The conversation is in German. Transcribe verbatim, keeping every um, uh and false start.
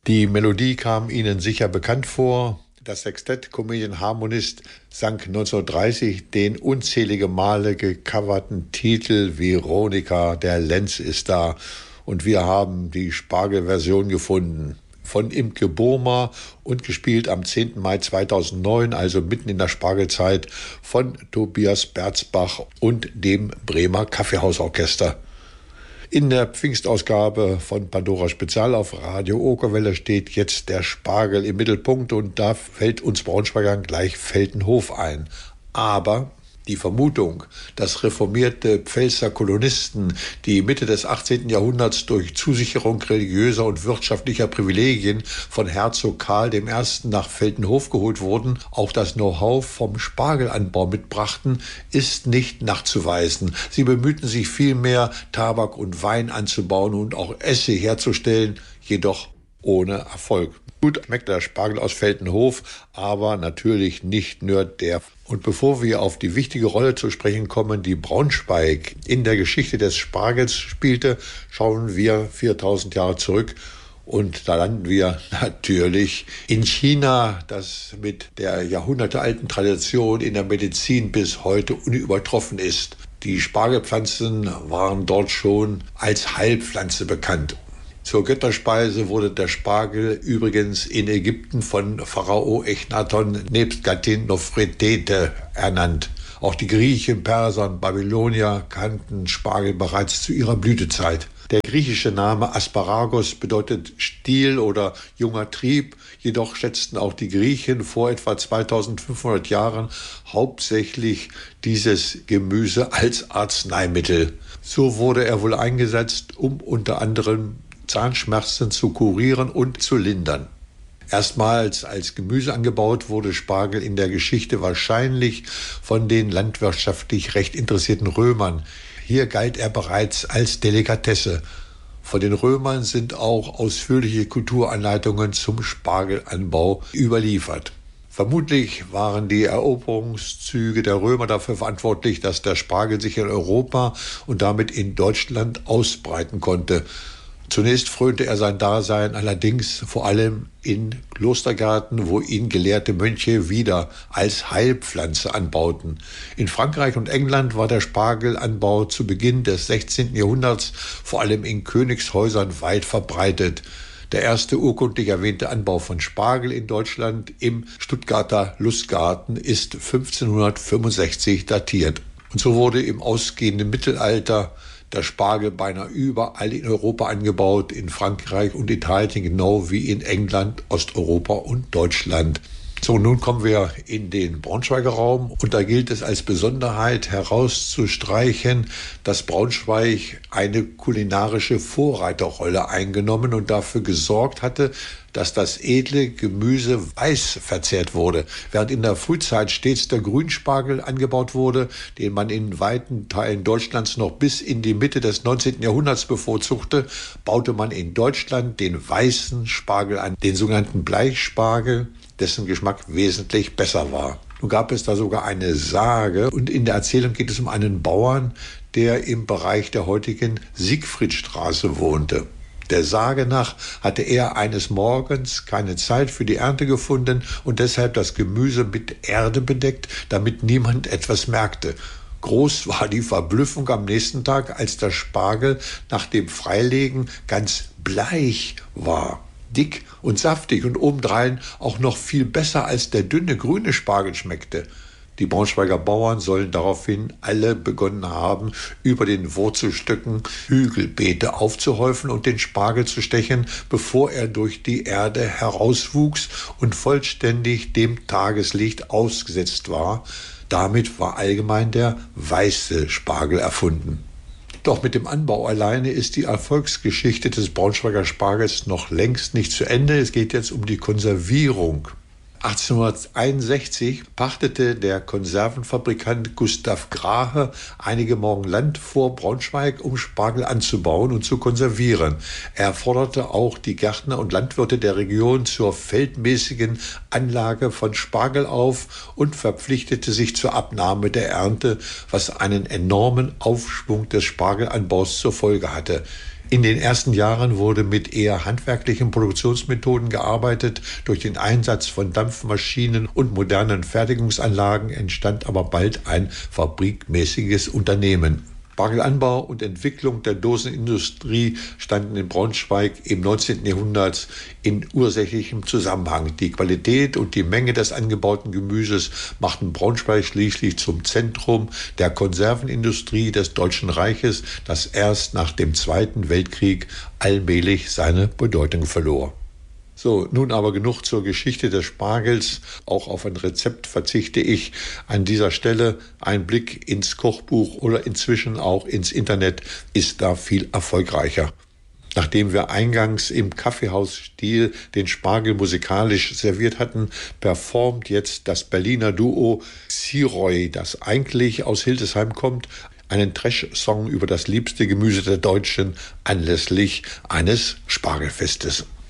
Die Melodie kam Ihnen sicher bekannt vor. Das Sextett Comedian Harmonist sang neunzehnhundertdreißig den unzählige Male gecoverten Titel Veronika, der Lenz ist da. Und wir haben die Spargel-Version gefunden. Von Imke Burma und gespielt am zehnten Mai zweitausendneun, also mitten in der Spargelzeit, von Tobias Berzbach und dem Bremer Kaffeehausorchester. In der Pfingstausgabe von Pandora Spezial auf Radio Okerwelle steht jetzt der Spargel im Mittelpunkt und da fällt uns Braunschweigern gleich Veltenhof ein. Aber die Vermutung, dass reformierte Pfälzer Kolonisten, die Mitte des achtzehnten Jahrhunderts durch Zusicherung religiöser und wirtschaftlicher Privilegien von Herzog Karl der Erste nach Veltenhof geholt wurden, auch das Know-how vom Spargelanbau mitbrachten, ist nicht nachzuweisen. Sie bemühten sich vielmehr, Tabak und Wein anzubauen und auch Essig herzustellen, jedoch ohne Erfolg. Gut schmeckt der Spargel aus Veltenhof, aber natürlich nicht nur der. Und bevor wir auf die wichtige Rolle zu sprechen kommen, die Braunschweig in der Geschichte des Spargels spielte, schauen wir viertausend Jahre zurück. Und da landen wir natürlich in China, das mit der jahrhundertealten Tradition in der Medizin bis heute unübertroffen ist. Die Spargelpflanzen waren dort schon als Heilpflanze bekannt. Zur Götterspeise wurde der Spargel übrigens in Ägypten von Pharao Echnaton nebst Gattin Nofretete ernannt. Auch die Griechen, Perser und Babylonier kannten Spargel bereits zu ihrer Blütezeit. Der griechische Name Asparagos bedeutet Stiel oder junger Trieb, jedoch schätzten auch die Griechen vor etwa zweitausendfünfhundert Jahren hauptsächlich dieses Gemüse als Arzneimittel. So wurde er wohl eingesetzt, um unter anderem Zahnschmerzen zu kurieren und zu lindern. Erstmals als Gemüse angebaut wurde Spargel in der Geschichte wahrscheinlich von den landwirtschaftlich recht interessierten Römern. Hier galt er bereits als Delikatesse. Von den Römern sind auch ausführliche Kulturanleitungen zum Spargelanbau überliefert. Vermutlich waren die Eroberungszüge der Römer dafür verantwortlich, dass der Spargel sich in Europa und damit in Deutschland ausbreiten konnte. Zunächst frönte er sein Dasein allerdings vor allem in Klostergärten, wo ihn gelehrte Mönche wieder als Heilpflanze anbauten. In Frankreich und England war der Spargelanbau zu Beginn des sechzehnten Jahrhunderts vor allem in Königshäusern weit verbreitet. Der erste urkundlich erwähnte Anbau von Spargel in Deutschland im Stuttgarter Lustgarten ist fünfzehnhundertfünfundsechzig datiert. Und so wurde im ausgehenden Mittelalter der Spargel beinahe überall in Europa angebaut, in Frankreich und Italien, genau wie in England, Osteuropa und Deutschland. So, nun kommen wir in den Braunschweiger Raum und da gilt es als Besonderheit herauszustreichen, dass Braunschweig eine kulinarische Vorreiterrolle eingenommen und dafür gesorgt hatte, dass das edle Gemüse weiß verzehrt wurde. Während in der Frühzeit stets der Grünspargel angebaut wurde, den man in weiten Teilen Deutschlands noch bis in die Mitte des neunzehnten Jahrhunderts bevorzugte, baute man in Deutschland den weißen Spargel an, den sogenannten Bleichspargel, dessen Geschmack wesentlich besser war. Nun gab es da sogar eine Sage und in der Erzählung geht es um einen Bauern, der im Bereich der heutigen Siegfriedstraße wohnte. Der Sage nach hatte er eines Morgens keine Zeit für die Ernte gefunden und deshalb das Gemüse mit Erde bedeckt, damit niemand etwas merkte. Groß war die Verblüffung am nächsten Tag, als der Spargel nach dem Freilegen ganz bleich war. Dick und saftig und obendrein auch noch viel besser als der dünne grüne Spargel schmeckte. Die Braunschweiger Bauern sollen daraufhin alle begonnen haben, über den Wurzelstöcken Hügelbeete aufzuhäufen und den Spargel zu stechen, bevor er durch die Erde herauswuchs und vollständig dem Tageslicht ausgesetzt war. Damit war allgemein der weiße Spargel erfunden. Doch mit dem Anbau alleine ist die Erfolgsgeschichte des Braunschweiger Spargels noch längst nicht zu Ende. Es geht jetzt um die Konservierung. achtzehnhunderteinundsechzig pachtete der Konservenfabrikant Gustav Grahe einige Morgen Land vor Braunschweig, um Spargel anzubauen und zu konservieren. Er forderte auch die Gärtner und Landwirte der Region zur feldmäßigen Anlage von Spargel auf und verpflichtete sich zur Abnahme der Ernte, was einen enormen Aufschwung des Spargelanbaus zur Folge hatte. In den ersten Jahren wurde mit eher handwerklichen Produktionsmethoden gearbeitet. Durch den Einsatz von Dampfmaschinen und modernen Fertigungsanlagen entstand aber bald ein fabrikmäßiges Unternehmen. Spargelanbau und Entwicklung der Dosenindustrie standen in Braunschweig im neunzehnten Jahrhundert in ursächlichem Zusammenhang. Die Qualität und die Menge des angebauten Gemüses machten Braunschweig schließlich zum Zentrum der Konservenindustrie des Deutschen Reiches, das erst nach dem Zweiten Weltkrieg allmählich seine Bedeutung verlor. So, nun aber genug zur Geschichte des Spargels. Auch auf ein Rezept verzichte ich an dieser Stelle. Ein Blick ins Kochbuch oder inzwischen auch ins Internet ist da viel erfolgreicher. Nachdem wir eingangs im Kaffeehausstil den Spargel musikalisch serviert hatten, performt jetzt das Berliner Duo Siroy, das eigentlich aus Hildesheim kommt, einen Trash-Song über das liebste Gemüse der Deutschen anlässlich eines Spargelfestes.